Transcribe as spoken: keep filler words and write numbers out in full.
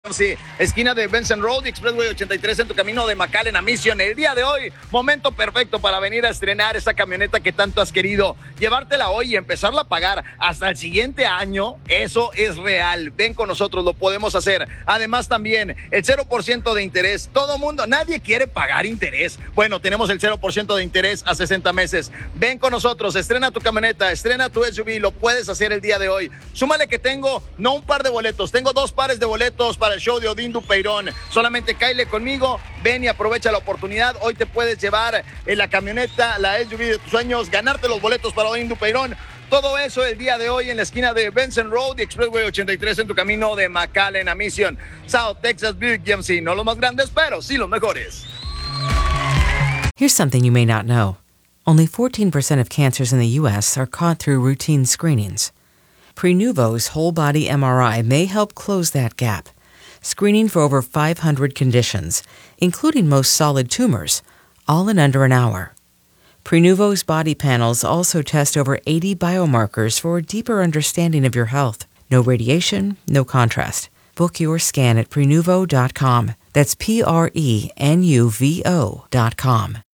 Sí, esquina de Benson Road, Expressway ochenta y tres en tu camino de McAllen a Mission. El día de hoy, momento perfecto para venir a estrenar esa camioneta que tanto has querido. Llevártela hoy y empezarla a pagar hasta el siguiente año, eso es real. Ven con nosotros, lo podemos hacer. Además también, el cero por ciento de interés. Todo mundo, nadie quiere pagar interés. Bueno, tenemos el cero por ciento de interés a sesenta meses. Ven con nosotros, estrena tu camioneta, estrena tu S U V, lo puedes hacer el día de hoy. Súmale que tengo, no un par de boletos, tengo dos pares de boletos para el show de Odín Dupeirón. Solamente cáele conmigo, ven y aprovecha la oportunidad. Hoy te puedes llevar en la camioneta, la S U V de tus sueños, ganarte los boletos para Odín Dupeirón. Todo eso el día de hoy en la esquina de Benson Road y Expressway ochenta y tres en tu camino de McAllen a Mission. South Texas Buick G M C, no los más grandes, pero sí los mejores. Here's something you may not know. Only fourteen percent of cancers in the U S are caught through routine screenings. Prenuvo's whole-body M R I may help close that gap, screening for over five hundred conditions, including most solid tumors, all in under an hour. Prenuvo's body panels also test over eighty biomarkers for a deeper understanding of your health. No radiation, no contrast. Book your scan at prenuvo dot com. That's P R E N U V O dot com.